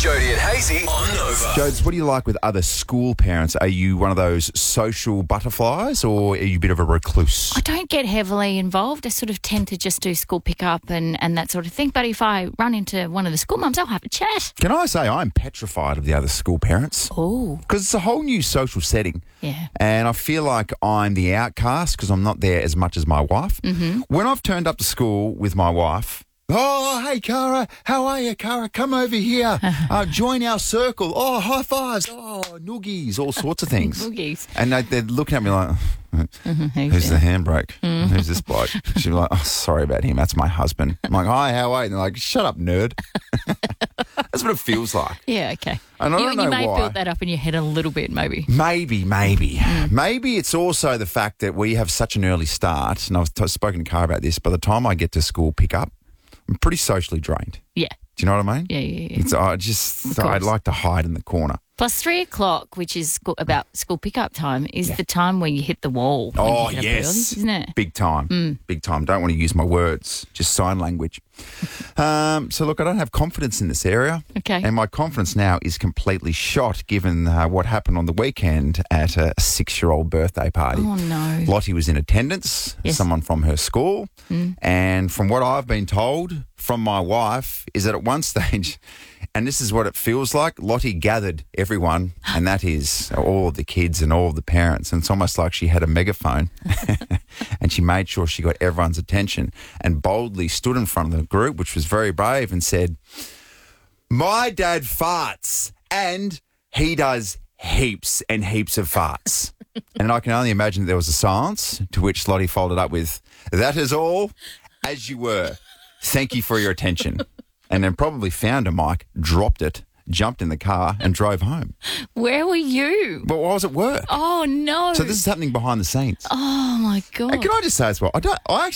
Jody and Hazy on Nova. Jodes, what do you like with other school parents? Are you one of those social butterflies or are you a bit of a recluse? I don't get heavily involved. I sort of tend to just do school pickup and that sort of thing. But if I run into one of the school mums, I'll have a chat. Can I say I'm petrified of the other school parents? Oh. Because it's a whole new social setting. Yeah. And I feel like I'm the outcast because I'm not there as much as my wife. Mm-hmm. When I've turned up to school with my wife, oh, hey, Cara, how are you, Cara? Come over here. Join our circle. Oh, high fives. Oh, noogies, all sorts of things. Noogies. And they're looking at me like, who's the handbrake? Who's this bloke? She'll be like, oh, sorry about him. That's my husband. I'm like, hi, how are you? And they're like, shut up, nerd. That's what it feels like. Yeah, okay. And I don't know you may why. build that up in your head a little bit, maybe. Maybe. Maybe it's also the fact that we have such an early start, and I've spoken to Cara about this, by the time I get to school pickup, I'm pretty socially drained. Yeah. Do you know what I mean? Yeah. I'd like to hide in the corner. Plus 3 o'clock, which is about school pickup time, is the time where you hit the wall. when Oh, you get up yes. early, isn't it? Big time. Big time. Don't want to use my words, just sign language. So, look, I don't have confidence in this area. Okay. And my confidence now is completely shot given what happened on the weekend at a 6-year-old birthday party. Oh, no. Lottie was in attendance, Yes. someone from her school. And from what I've been told from my wife is that at one stage, and this is what it feels like, Lottie gathered everyone, and that is all of the kids and all of the parents. And it's almost like she had a megaphone and she made sure she got everyone's attention and boldly stood in front of the group, which was very brave, and said, my dad farts and he does heaps and heaps of farts. And I can only imagine that there was a silence, to which Lottie followed up with, that is all as you were. Thank you for your attention. And then probably found a mic, dropped it, jumped in the car and drove home. Where were you? But I was at work. Oh, no. So this is happening behind the scenes. Oh, my God. And can I just say as well, I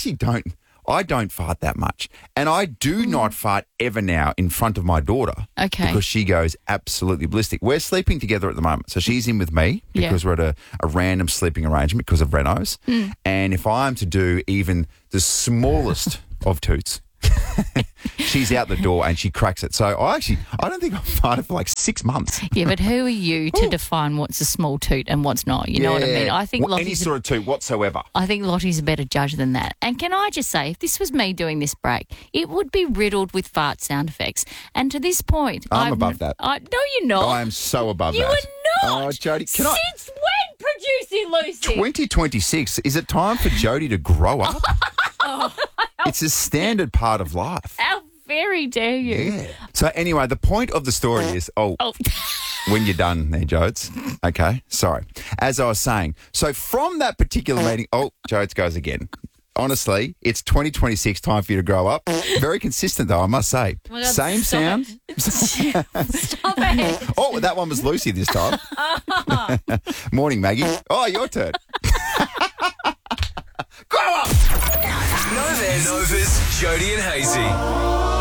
don't fart that much. And I do not fart ever now in front of my daughter. Okay. Because she goes absolutely ballistic. We're sleeping together at the moment. So she's in with me because we're at a random sleeping arrangement because of Renos. And if I'm to do even the smallest of toots, she's out the door and she cracks it. So I don't think I've farted for like 6 months. Yeah, but who are you to define what's a small toot and what's not? You know what I mean? I think any sort of toot whatsoever. I think Lottie's a better judge than that. And can I just say, if this was me doing this break, it would be riddled with fart sound effects. And to this point, I'm above that. No, you're not. I am so above You that. are not. Oh, Jody, Since when, Producing Lucy? 2026, is it time for Jody to grow up? It's a standard part of life. How very dare you? Yeah. So anyway, the point of the story is, when you're done there, Jodes. Okay, sorry. As I was saying, so from that particular meeting, Jodes goes again. Honestly, it's 2026, time for you to grow up. Very consistent, though, I must say. Oh my God, Same stop sound. Stop it. Oh, that one was Lucy this time. Morning, Maggie. Oh, your turn. Grow up! Nova's Jody and Hazy.